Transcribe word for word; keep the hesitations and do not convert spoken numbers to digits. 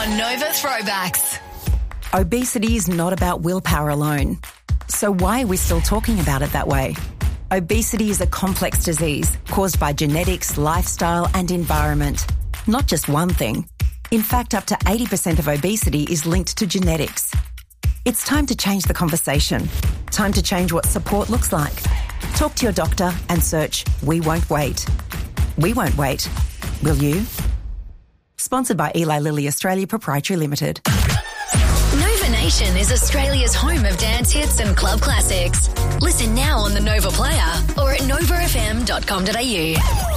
on Nova Throwbacks. Obesity is not about willpower alone. So why are we still talking about it that way? Obesity is a complex disease caused by genetics, lifestyle and environment. Not just one thing. In fact, up to eighty percent of obesity is linked to genetics. It's time to change the conversation. Time to change what support looks like. Talk to your doctor and search We Won't Wait. We won't wait. Will you? Sponsored by Eli Lilly Australia Proprietary Limited. Nova Nation is Australia's home of dance hits and club classics. Listen now on the Nova Player or at nova f m dot com dot a u.